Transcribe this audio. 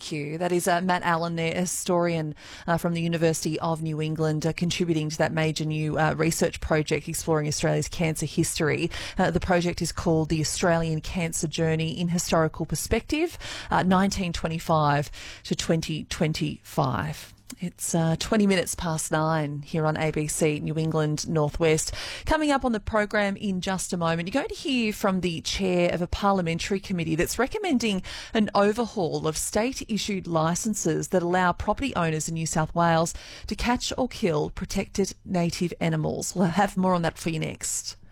Thank you. That is Matt Allen there, a historian from the University of New England, contributing to that major new research project exploring Australia's cancer history. The project is called The Australian Cancer Journey in Historical Perspective, 1925 to 2025. It's 20 minutes past 9 here on ABC New England Northwest. Coming up on the program in just a moment, you're going to hear from the chair of a parliamentary committee that's recommending an overhaul of state-issued licences that allow property owners in New South Wales to catch or kill protected native animals. We'll have more on that for you next.